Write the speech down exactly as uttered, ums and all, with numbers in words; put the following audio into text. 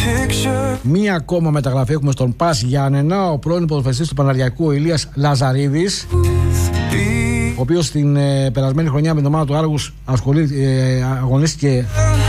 Μία ακόμα μεταγραφή έχουμε στον Πας Γιάννενα, ο πρώην ποδοσφαιριστής του Παναριακού, ο Ηλίας Λαζαρίδης, ο οποίος την ε, περασμένη χρονιά με την ομάδα του Άργους ασχολεί, ε, αγωνίστηκε